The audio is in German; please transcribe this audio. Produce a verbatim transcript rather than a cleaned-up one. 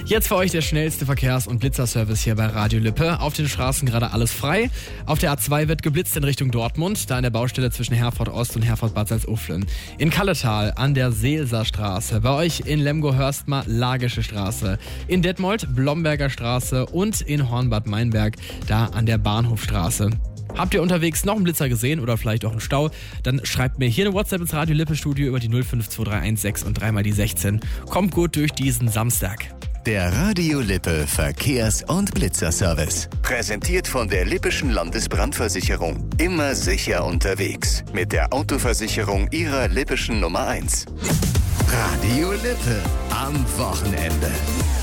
Jetzt für euch der schnellste Verkehrs- und Blitzerservice hier bei Radio Lippe. Auf den Straßen gerade alles frei. Auf der A zwei wird geblitzt in Richtung Dortmund, da an der Baustelle zwischen Herford Ost und Herford Bad Salzuflen. In Kalletal an der Seelser Straße. Bei euch in Lemgo-Hörstmar Lagische Straße. In Detmold Blomberger Straße und in Hornbad Meinberg da an der Bahnhofstraße. Habt ihr unterwegs noch einen Blitzer gesehen oder vielleicht auch einen Stau? Dann schreibt mir hier eine WhatsApp ins Radio Lippe Studio über die null fünf zwei drei eins sechs und drei mal die sechzehn. Kommt gut durch diesen Samstag. Der Radio Lippe Verkehrs- und Blitzerservice. Präsentiert von der Lippischen Landesbrandversicherung. Immer sicher unterwegs. Mit der Autoversicherung Ihrer Lippischen Nummer eins. Radio Lippe am Wochenende.